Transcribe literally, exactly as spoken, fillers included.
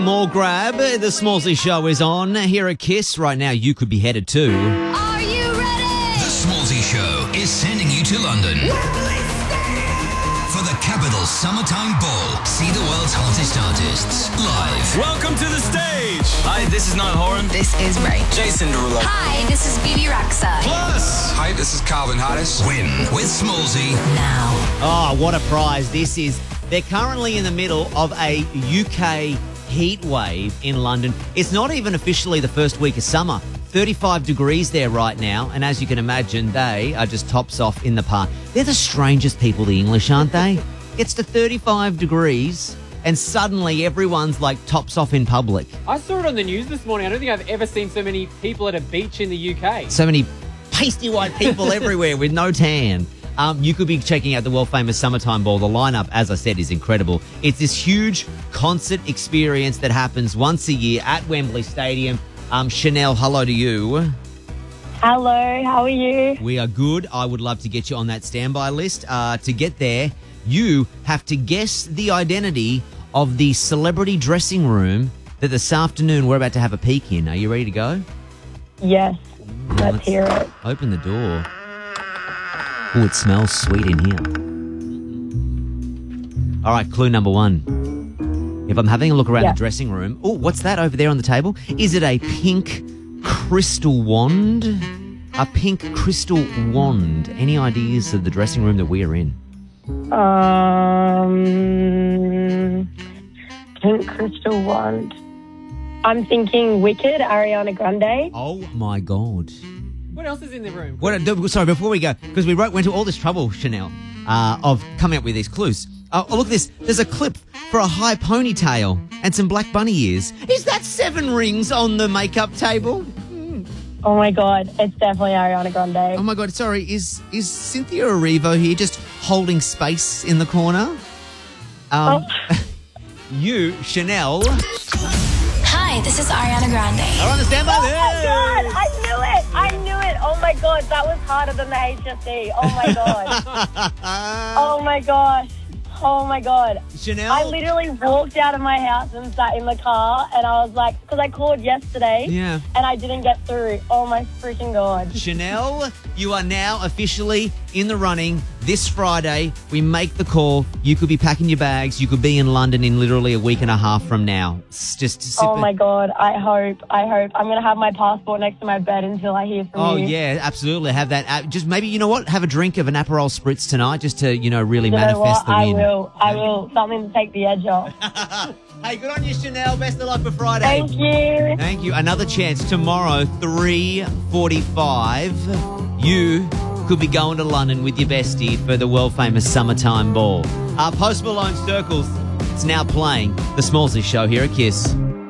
More grab. The Smallsy Show is on. Here at Kiss right now. You could be headed to. Are you ready? The Smallsy Show is sending you to London for the Capital Summertime Ball. See the world's hottest artists live. Welcome to the stage. Hi, this is Niall Horan. This is Ray. Jason Derulo. Hi, this is Bibi Rexha. Plus, Hi, this is Calvin Harris. Win with Smallsy. Now. Oh, what a prize this is. They're currently in the middle of a U K heat wave in London. It's not even officially the first week of summer. thirty-five degrees there right now, and as you can imagine, they are just tops off in the park. They're the strangest people, the English, aren't they? It's to thirty-five degrees, and suddenly everyone's like tops off in public. I saw it on the news this morning. I don't think I've ever seen so many people at a beach in the U K. So many pasty white people everywhere with no tan. Um, you could be checking out the world-famous Summertime Ball. The lineup, as I said, is incredible. It's this huge concert experience that happens once a year at Wembley Stadium. Um, Chanel, hello to you. Hello, how are you? We are good. I would love to get you on that standby list. Uh, to get there, you have to guess the identity of the celebrity dressing room that this afternoon we're about to have a peek in. Are you ready to go? Yes, let's, Let's hear it. Open the door. Oh, it smells sweet in here. All right, clue number one. If I'm having a look around Yeah. the dressing room, oh, what's that over there on the table? Is it a pink crystal wand? A pink crystal wand. Any ideas of the dressing room that we are in? Um, pink crystal wand. I'm thinking Wicked, Ariana Grande. Oh, my God. What else is in the room? What, sorry, before we go, because we wrote, went to all this trouble, Chanel, uh, of coming up with these clues. Uh, oh, look at this. There's a clip for a high ponytail and some black bunny ears. Is that seven rings on the makeup table? Oh my God, it's definitely Ariana Grande. Oh, my God. Sorry. Is is Cynthia Erivo here just holding space in the corner? Um, Oh. You, Chanel. Hi, this is Ariana Grande. Are on the standby Oh there. my God, I knew it. I knew it. Oh my God, that was harder than the H S E. Oh my God. Oh my gosh. Oh my God. Chanel. I literally walked out of my house and sat in the car and I was like, because I called yesterday Yeah. and I didn't get through. Oh my freaking God. Chanel, you are now officially in the running. This Friday, we make the call. You could be packing your bags. You could be in London in literally a week and a half from now. It's just sit Oh there. my God. I hope. I hope. I'm going to have my passport next to my bed until I hear from Oh, you. yeah, absolutely. Have that. Uh, just maybe, you know what? Have a drink of an Aperol Spritz tonight just to, you know, really You know manifest what? the I win. will. I will. Something to take the edge off. Hey, good on you, Chanel. Best of luck for Friday. Thank you. Thank you. Another chance tomorrow, three forty-five. You could be going to London with your bestie for the world-famous Summertime Ball. Uh, Post Malone Circles, it's now playing. The Smallsy Show here at Kiss.